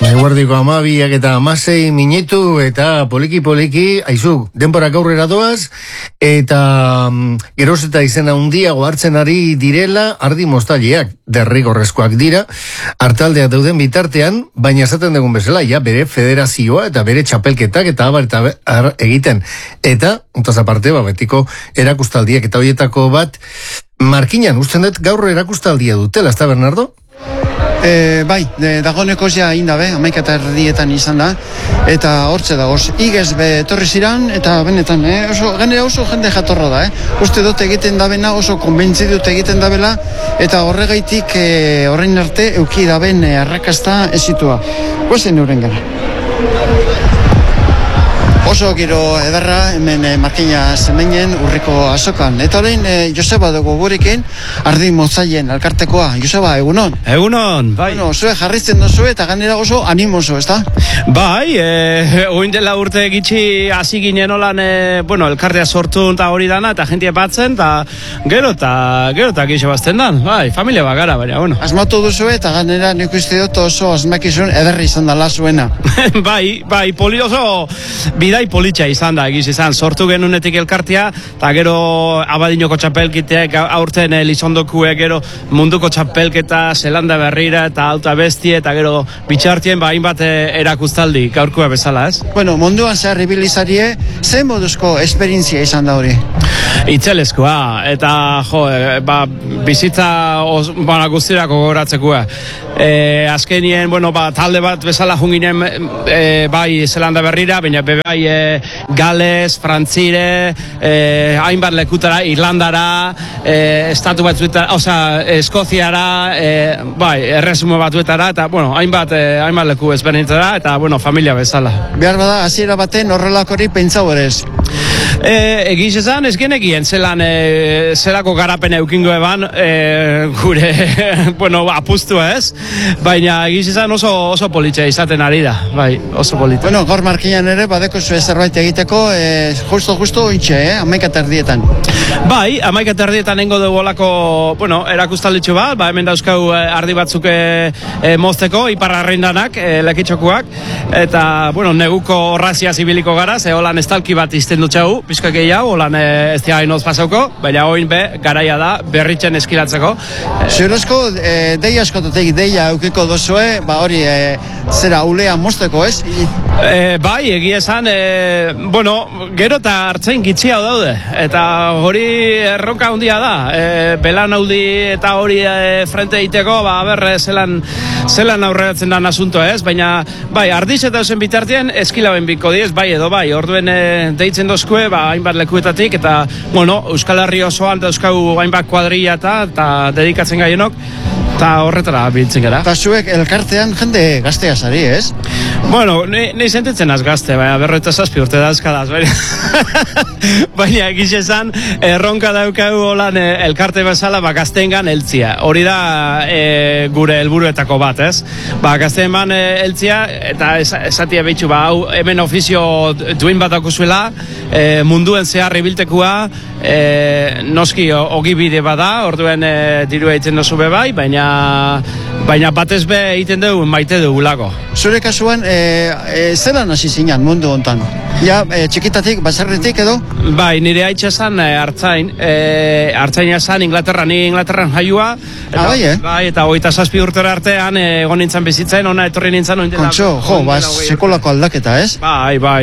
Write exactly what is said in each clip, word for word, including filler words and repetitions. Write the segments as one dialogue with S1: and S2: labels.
S1: Eguerdiko amabiak eta amasei minutu eta poliki-poliki, aizu, denborak aurrera doaz, eta mm, geroz eta izena hundiago hartzen ari direla, ardi mostaliak, derrigorrezkoak dira, hartaldeak dauden bitartean, baina esaten dugun bezala, ja, bere federazioa eta bere txapelketak eta abar eta ar, egiten. Eta, ontaz aparte, ba, betiko erakustaldiak eta horietako bat, markinan, usten dut gaur erakustaldia dutela, ezta Bernardo?
S2: E, bai, e, dagoeneko ja indabe, amaika eta erdietan izan da, eta hortze dagoz, igez be etorri ziran, eta benetan, eh, oso, genera oso jende jatorra da, eh? Uste dut egiten dabena, oso konbentzi dut egiten dabela, eta horregaitik e, horrein arte euki daben e, arrakasta ezitua. Guazen euren gara. Oso giro ederra, hemen e, Markina zemeinen urriko azokan. Eta orain, e, Joseba dugu gurekin, ardi mozaien alkartekoa. Joseba, egunon?
S3: Egunon, bai.
S2: Bueno, zue jarrizten dozu eta ganera oso animoso, ezta?
S3: Bai, e, oin dela urte gitxi hasi ginen olan, e, bueno, elkartea sortu eta hori dana, eta jentia batzen, eta gero eta gero eta gixo bazten dan, bai, familia bagara, baina, bueno.
S2: Asmatu duzu eta ganera nik uste dut oso asmakizun ederri izan dela zuena.
S3: bai, bai, poli oso bidai politxa izan da, egiz izan, sortu genunetik elkartea, eta gero Abadinoko txapelkitek, aurten Elizondokue, gero munduko txapelketa, Zelanda berrira, eta alta bestie, eta gero bitxartien, ba, hainbat erakustaldi, gaurkoa bezala, ez?
S2: Bueno, munduan zehar ibilizarie, ze moduzko esperientzia izan da hori?
S3: Itzelezkoa, eta jo, ba, bizitza os, ba, guztirako gogoratzekoa. E, azkenien, bueno, ba, talde bat bezala junginen e, bai Zelanda berrira, baina bebai e, Gales, Frantzire, e, hainbat lekutara, Irlandara, e, estatu batzuetara, oza, Eskoziara, e, bai, erresumo batuetara, eta, bueno, hainbat, e, hainbat leku ezberdinetara, eta, bueno, familia bezala.
S2: Behar bada, hasiera baten horrelakori pentsau erez?
S3: E, egiz esan, ez genekien, zelan, e, zelako garapena eukingo eban, e, gure, bueno, apustu ez, baina egiz esan oso, oso politxe izaten ari da, bai, oso politxe.
S2: Bueno, gaur Markinan ere, badeko zuen zerbait egiteko, e, justo, justo, ointxe, eh, amaika terdietan.
S3: Bai, amaika terdietan nengo dugu olako, bueno, erakustalitxu bat, ba, hemen dauzkau ardi batzuk e, e, mozteko, iparrarrindanak, e, lekitxokuak, eta, bueno, neguko horrazia zibiliko gara, ze holan estalki bat izten dutxau, pizka gehiago, holan e, ez dira inoz pasauko, baina hoin be, garaia da, berritzen eskilatzeko.
S2: Ziurezko, e, deia askotatek, deia eukiko dozue, ba hori, e, zera ulea mozteko, ez?
S3: E, bai, egia esan, e, bueno, gero eta hartzain gitxia daude, eta hori erronka handia da, e, belaunaldi eta hori e, frente egiteko, ba, berre, zelan, zelan aurreratzen da asunto, ez? Baina, bai, ardiz eta eusen bitartien, eskilaben biko diez, bai edo bai, orduen e, deitzen dozkue, ba, hainbat lekuetatik, eta, bueno, Euskal Herri osoan dauzkau hainbat kuadrilla eta, eta dedikatzen gaienok, eta horretara biltzen gara.
S2: Eta zuek elkartean jende gaztea zari, ez?
S3: Bueno, ni, ni sentitzen az gazte, baina berroita zazpi urte dauzkadaz, baina, baina egiz esan, erronka daukau holan elkarte bezala, ba, gazteengan eltzia. Hori da e, gure helburuetako bat, ez? Ba, gazteengan e, eltzia, eta es, esatia behitxu, ba, hau, hemen ofizio duin bat akuzuela, e, munduen zehar ibiltekua, e, noski ogibide bada, orduen e, diru egiten dozu bebai, baina baina batez be egiten dugu maite dugulako.
S2: Zure kasuan, e, e, zelan hasi zinan mundu hontan? Ja, e, txikitatik, baserritik edo?
S3: Bai, nire haitxe zan e, hartzain, e, hartzaina zan Inglaterra, ni Inglaterran jaiua. Eta,
S2: ah, bai, eh?
S3: Bai, eta hogeita zazpi urtera artean egon nintzen bizitzaen, ona etorri nintzen.
S2: Kontxo, jo, ba, sekolako aldaketa, ez?
S3: Bai, bai,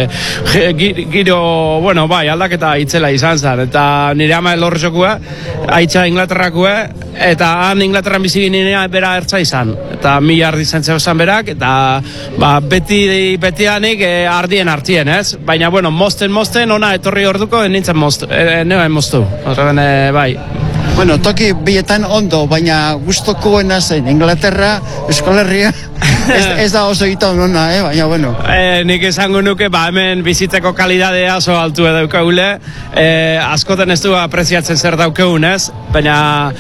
S3: e, giro, bueno, bai, aldaketa itzela izan zen, eta nire ama elorrezokua, haitxa Inglaterrakua, eta han Inglaterran bizi ginean bera ertza izan, eta mila ardi zentzeo zan berak, eta ba, beti, betianik e, ardien artien, ez? Baina, bueno, mozten, mozten, ona etorri orduko, nintzen moztu, e, neoen moztu, horren, e, bai.
S2: Bueno, toki bietan ondo, baina gustokoena zen, Inglaterra, Euskal Herria, ez, ez da oso gitan ona, eh? Baina, bueno.
S3: E, nik esango nuke, ba, hemen bizitzeko kalidadea oso altu daukagule, e, askoten ez du apreziatzen zer daukegun, ez? Baina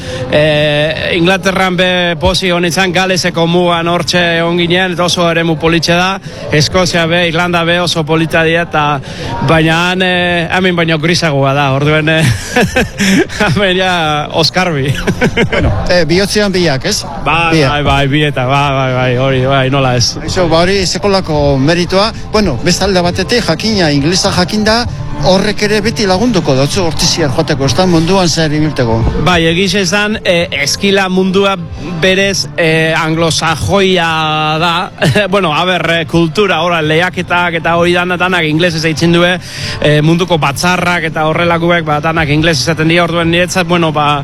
S3: e, Inglaterran be posi honitzen, Galeseko mugan hortxe onginen, eta oso eremu politxe da, Eskozia be, Irlanda be oso polita dira, eta baina han, e, hemen baino grisagoa da, orduen, e, hemen ja Oskarbi.
S2: Bueno, e, bihotzean biak, ez?
S3: Bai, bai, bai, bieta, bai, bai, bai, hori, bai, nola ez.
S2: Eso, ba hori sekolako meritoa, bueno, bestalde batetik jakina, inglesa jakinda, horrek ere beti lagunduko dutzu hortiziar joteko, ez da munduan zer ibilteko.
S3: Bai, egiz esan, e, eskila mundua berez e, anglosajoia da, bueno, a ber, e, kultura, ora, lehiaketak eta hori danak inglesez eitzen du, e, munduko batzarrak eta horrelakoek, ba, danak inglesez esaten dira, orduen niretzat, bueno, ba,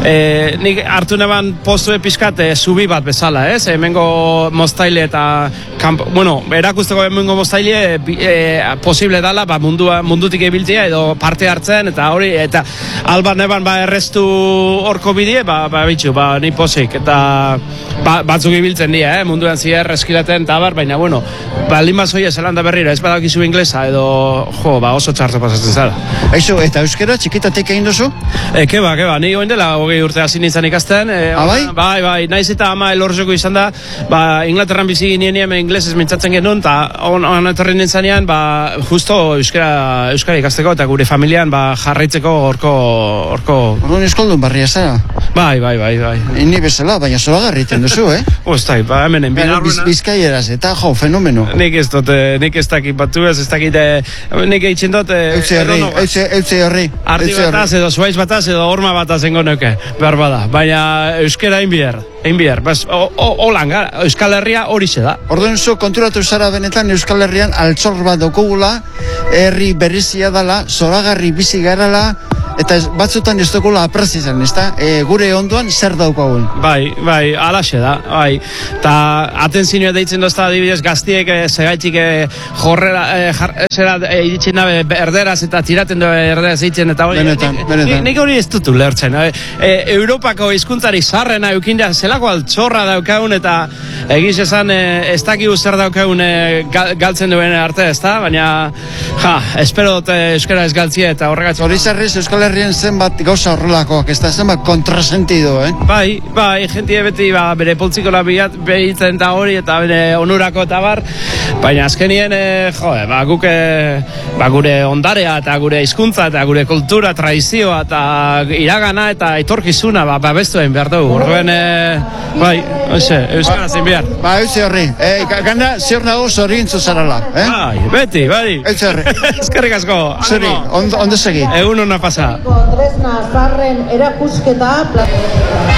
S3: e, nik hartu neban postue pixkat e, zubi bat bezala, ez? Hemengo moztaile eta, kamp, bueno, erakusteko hemengo moztaile e, e, posible dala, ba, mundua, mundutik ebiltzea edo parte hartzen eta hori eta alban eban ba errestu horko bidie ba, ba bitxu, ba ni posik eta ba, batzuk ibiltzen dira, eh? Munduan zier eskilaten eta bar, baina bueno baldin bazoia zelanda berriro, ez badakizu inglesa edo jo, ba oso txarto pasatzen zara.
S2: Eixo, eta euskera txikitatik egin duzu?
S3: E, keba, keba, ni goen dela hogei urte hasi nintzen ikasten e,
S2: Abai?
S3: Bai, bai, naiz eta ama elorzoko izan da ba, Inglaterran bizi ginen hemen inglesez mintzatzen genuen eta on, on etorri nintzanean ba, justo euskera, euskara ikasteko eta gure familian ba, jarraitzeko horko horko
S2: Orduan eskoldun barria zara?
S3: Bai, bai, bai, bai.
S2: Ni bezala, baina zoragarri iten duzu, eh?
S3: Ostai, ba, hemen
S2: Biz,
S3: enbina
S2: bizkaieraz, eta jo, fenomeno.
S3: Nik ez dut, nik ez dakit batu ez, ez dakit, nik eitzen dut...
S2: Eutze horri, eutze, eutze horri.
S3: Ardi bataz edo zuaiz bataz edo horma bataz engo neuke, behar bada. Baina euskera egin bihar, egin bihar. Bas, holan gara, Euskal Herria hori da.
S2: Orduan zu konturatu zara benetan Euskal Herrian altzor bat dokugula, herri berrizia dala, zoragarri bizi garala, eta batzutan ez dukula aprezizan, ez da? E, gure ondoan zer daukagun.
S3: Bai, bai, alaxe da, bai. Ta atenzinioa deitzen dozta adibidez gaztiek, e, segaitik e, jorrera, e, jar, zera, e, iritzen dabe erderaz eta tiraten dabe erderaz eitzen, eta hori...
S2: Benetan,
S3: nik,
S2: benetan.
S3: Nik hori ez dutu lertzen. E, e, Europako hizkuntzari zarrena eukinda, zelako altxorra daukagun, eta egiz esan e, ez dakigu zer daukagun e, galtzen duen arte, ez da? Baina, ja, espero dut euskara ez galtzia eta horregatzen.
S2: Hori zarriz Euskal Herrien zenbat gauza horrelakoak, ez da zenbat kontrasentido, eh?
S3: Bai, bai, jentie beti ba, bere poltzikola behitzen da hori eta bere onurako eta bar, baina azkenien, e, jo, ba, guk, e, ba, gure ondarea eta gure hizkuntza eta gure kultura, tradizioa eta iragana eta etorkizuna, ba, babestu egin behar dugu. Orduen, e, bai, oize, euskara zein behar.
S2: Ba, eutze horri, e, gana zior nago zorrintzu zarala, eh?
S3: Bai, beti, bai.
S2: Eutze horri.
S3: Eskerrik asko.
S2: Zuri, ondo, ondo segi.
S3: Egun hona pasa.
S4: Tresna zarren erakusketa